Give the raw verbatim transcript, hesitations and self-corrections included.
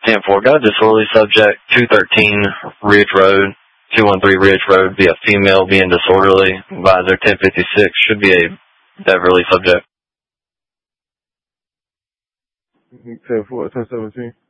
ten four, got a disorderly subject, two thirteen Ridge Road, two one three Ridge Road, be a female being disorderly. Advisor ten fifty-six, should be a Beverly subject. ten four, ten seventeen.